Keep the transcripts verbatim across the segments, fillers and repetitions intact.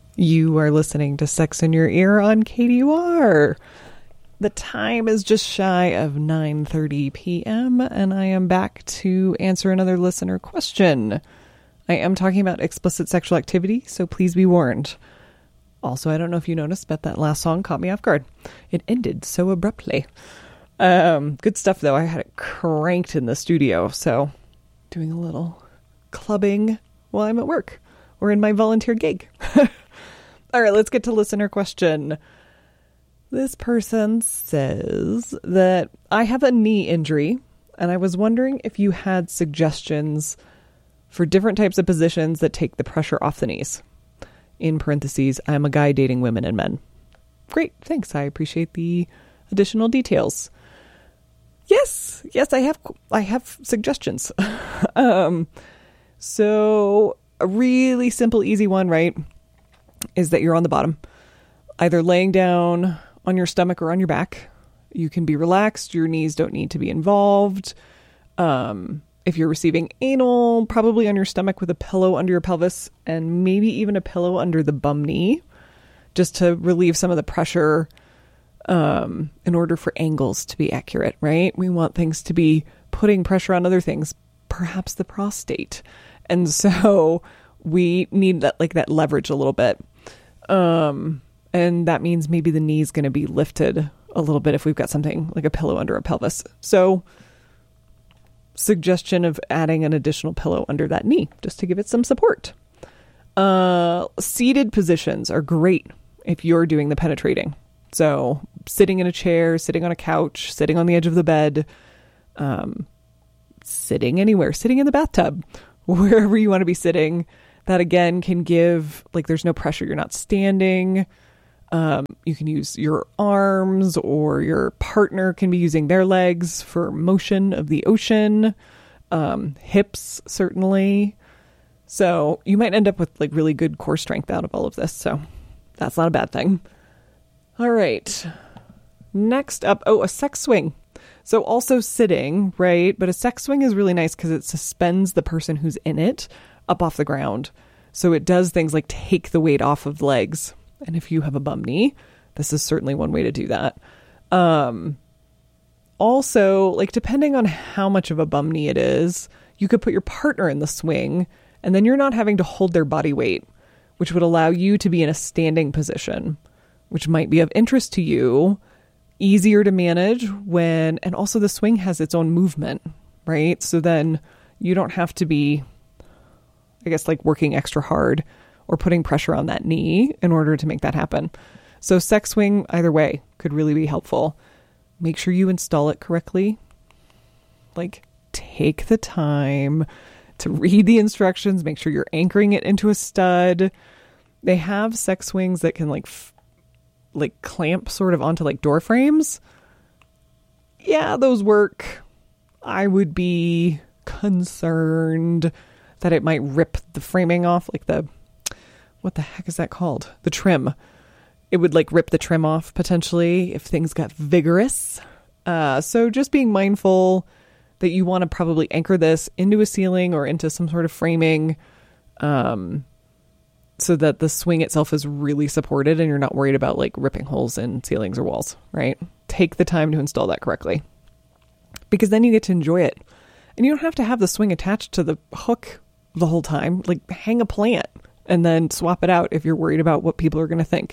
You are listening to Sex in Your Ear on K D U R. The time is just shy of nine thirty p.m. and I am back to answer another listener question. I am talking about explicit sexual activity, so please be warned. Also, I don't know if you noticed, but that last song caught me off guard. It ended so abruptly. Um, good stuff, though. I had it cranked in the studio, so doing a little clubbing while I'm at work or in my volunteer gig. All right, let's get to listener question. This person says that I have a knee injury, and I was wondering if you had suggestions for different types of positions that take the pressure off the knees. In parentheses, I'm a guy dating women and men. Great, thanks. I appreciate the additional details. Yes, yes, I have. I have suggestions. um, so a really simple, easy one, right, is that you're on the bottom, either laying down on your stomach or on your back. You can be relaxed. Your knees don't need to be involved. Um, if you're receiving anal, probably on your stomach with a pillow under your pelvis and maybe even a pillow under the bum knee, just to relieve some of the pressure, um, in order for angles to be accurate, right? We want things to be putting pressure on other things, perhaps the prostate. And so we need that, like that leverage a little bit. Um, and that means maybe the knee's going to be lifted a little bit if we've got something like a pillow under a pelvis. So suggestion of adding an additional pillow under that knee just to give it some support. Uh, seated positions are great if you're doing the penetrating. So sitting in a chair, sitting on a couch, sitting on the edge of the bed, um, sitting anywhere, sitting in the bathtub, wherever you want to be sitting. That again can give, like, there's no pressure. You're not standing. Um, you can use your arms, or your partner can be using their legs for motion of the ocean. Um, hips, certainly. So you might end up with like really good core strength out of all of this. So that's not a bad thing. All right. Next up, oh, a sex swing. So also sitting, right? But a sex swing is really nice because it suspends the person who's in it up off the ground. So it does things like take the weight off of legs. And if you have a bum knee, this is certainly one way to do that. Um, also, like depending on how much of a bum knee it is, you could put your partner in the swing and then you're not having to hold their body weight, which would allow you to be in a standing position, which might be of interest to you. Easier to manage when, and also the swing has its own movement, right? So then you don't have to be, I guess, like working extra hard or putting pressure on that knee in order to make that happen. So sex swing, either way, could really be helpful. Make sure you install it correctly. Like, take the time to read the instructions. Make sure you're anchoring it into a stud. They have sex swings that can like f- like clamp sort of onto like door frames. Yeah, those work. I would be concerned that it might rip the framing off, like the, what the heck is that called? The trim. It would like rip the trim off potentially if things got vigorous. Uh, so just being mindful that you want to probably anchor this into a ceiling or into some sort of framing, um, so that the swing itself is really supported and you're not worried about like ripping holes in ceilings or walls, right? Take the time to install that correctly, because then you get to enjoy it. And you don't have to have the swing attached to the hook the whole time. Like, hang a plant and then swap it out if you're worried about what people are going to think.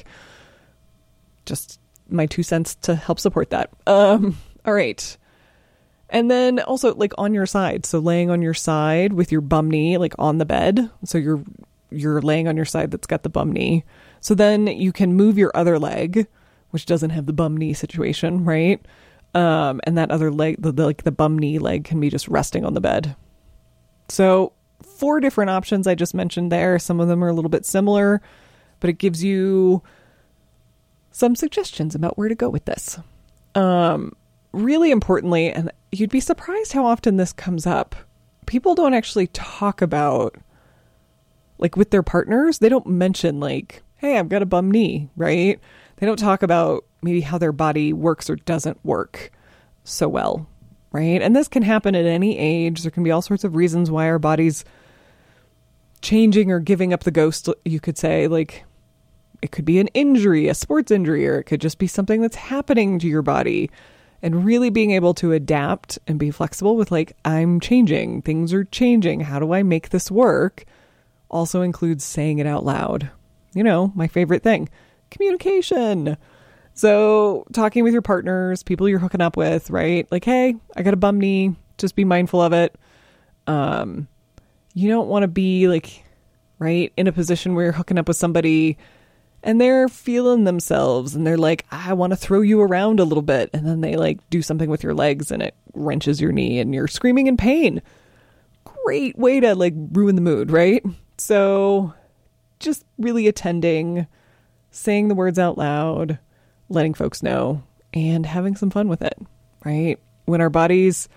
Just my two cents to help support that. Um, all right. And then also like on your side. So laying on your side with your bum knee, like on the bed. So you're, you're laying on your side that's got the bum knee. So then you can move your other leg, which doesn't have the bum knee situation, right? Um, and that other leg, the, the, like the bum knee leg can be just resting on the bed. So four different options I just mentioned there. Some of them are a little bit similar, but it gives you some suggestions about where to go with this. Um, really importantly, and you'd be surprised how often this comes up. People don't actually talk about, like with their partners, they don't mention like, hey, I've got a bum knee, right? They don't talk about maybe how their body works or doesn't work so well, right? And this can happen at any age. There can be all sorts of reasons why our body's changing or giving up the ghost, you could say. Like, It could be an injury, a sports injury, or it could just be something that's happening to your body. And really being able to adapt and be flexible with like, I'm changing, things are changing. How do I make this work? Also includes saying it out loud. You know, my favorite thing, communication. So talking with your partners, people you're hooking up with, right? Like, hey, I got a bum knee. Just be mindful of it. Um, you don't want to be like, right, in a position where you're hooking up with somebody and they're feeling themselves and they're like, I want to throw you around a little bit. And then they like do something with your legs and it wrenches your knee and you're screaming in pain. Great way to like ruin the mood, right? So just really attending, saying the words out loud, letting folks know, and having some fun with it, right? When our bodies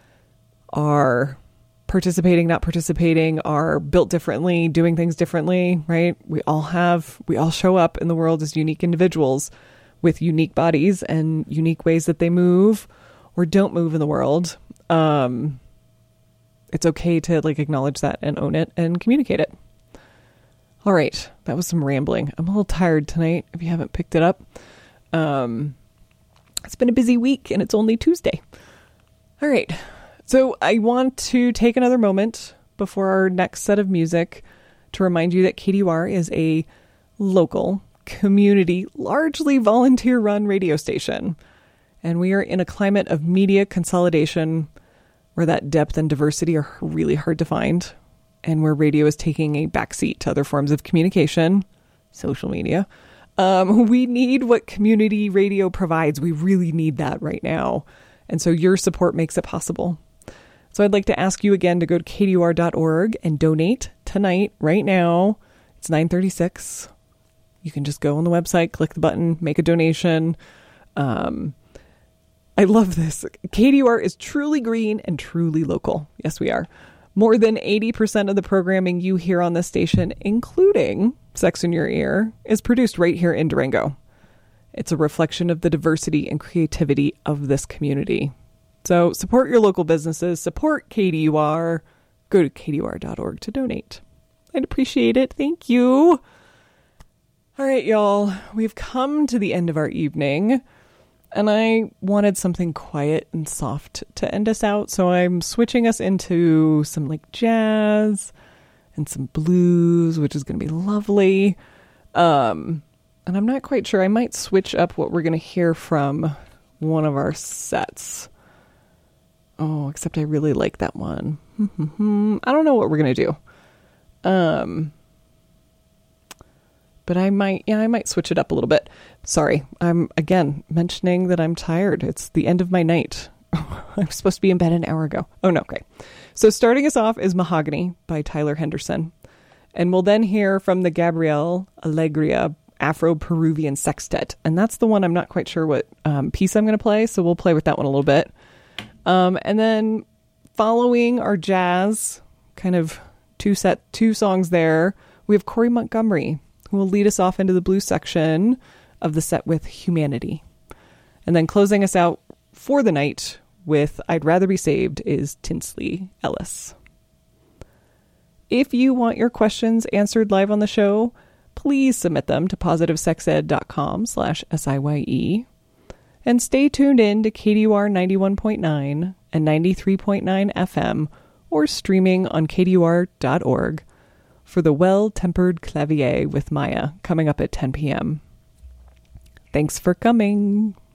are participating, not participating, are built differently, doing things differently, right? We all have, we all show up in the world as unique individuals with unique bodies and unique ways that they move or don't move in the world. Um, it's okay to like acknowledge that and own it and communicate it. All right. That was some rambling. I'm a little tired tonight if you haven't picked it up. Um, it's been a busy week and it's only Tuesday. All right. So I want to take another moment before our next set of music to remind you that K D U R is a local, community, largely volunteer-run radio station. And we are in a climate of media consolidation where that depth and diversity are really hard to find, and where radio is taking a backseat to other forms of communication, social media. Um, we need what community radio provides. We really need that right now. And so your support makes it possible. So I'd like to ask you again to go to K D U R dot org and donate tonight, right now. It's nine thirty-six. You can just go on the website, click the button, make a donation. Um, I love this. K D U R is truly green and truly local. Yes, we are. More than eighty percent of the programming you hear on this station, including Sex in Your Ear, is produced right here in Durango. It's a reflection of the diversity and creativity of this community. So support your local businesses, support K D U R, go to K D U R dot org to donate. I'd appreciate it. Thank you. All right, y'all, we've come to the end of our evening, and I wanted something quiet and soft to end us out. So I'm switching us into some like jazz and some blues, which is going to be lovely. Um, and I'm not quite sure. I might switch up what we're going to hear from one of our sets. Oh, except I really like that one. I don't know what we're going to do. Um, but I might, yeah, I might switch it up a little bit. Sorry. I'm, again, mentioning that I'm tired. It's the end of my night. I'm supposed to be in bed an hour ago. Oh, no. Okay. So starting us off is Mahogany by Tyler Henderson. And we'll then hear from the Gabriel Alegria Afro-Peruvian Sextet. And that's the one I'm not quite sure what um, piece I'm going to play. So we'll play with that one a little bit. Um, and then following our jazz, kind of two set, two songs there, we have Corey Montgomery, who will lead us off into the blues section of the set with Humanity. And then closing us out for the night with I'd Rather Be Saved is Tinsley Ellis. If you want your questions answered live on the show, please submit them to positivesexed.com slash S-I-Y-E. And stay tuned in to K D U R ninety-one point nine and ninety-three point nine F M or streaming on K D U R dot org for the Well-Tempered Clavier with Maya coming up at ten p.m. Thanks for coming.